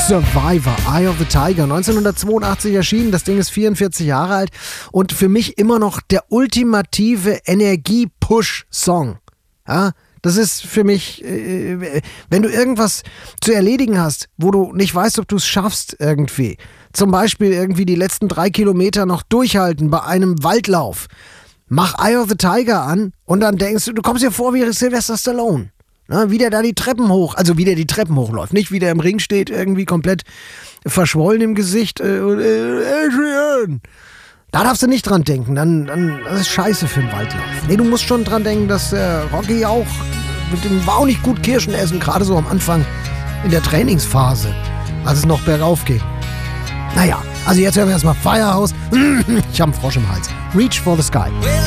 Survivor, Eye of the Tiger, 1982 erschienen, das Ding ist 44 Jahre alt und für mich immer noch der ultimative Energie-Push-Song. Ja, das ist für mich, wenn du irgendwas zu erledigen hast, wo du nicht weißt, ob du es schaffst irgendwie, zum Beispiel irgendwie die letzten 3 Kilometer noch durchhalten bei einem Waldlauf, mach Eye of the Tiger an und dann denkst du, du kommst dir vor wie Sylvester Stallone. Na, wie der da die Treppen hochläuft. Nicht wie der im Ring steht, irgendwie komplett verschwollen im Gesicht. Adrian! Da darfst du nicht dran denken, dann das ist scheiße für den Waldlauf. Nee, du musst schon dran denken, dass Rocky auch, mit dem war auch nicht gut Kirschen essen, gerade so am Anfang in der Trainingsphase, als es noch bergauf ging. Naja, also jetzt hören wir erstmal Firehouse. Ich hab einen Frosch im Hals. Reach for the Sky.